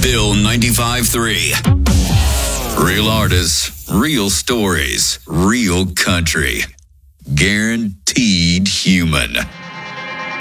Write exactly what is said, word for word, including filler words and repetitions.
Bill ninety-five three. Real artists, real stories, real country. Guaranteed human.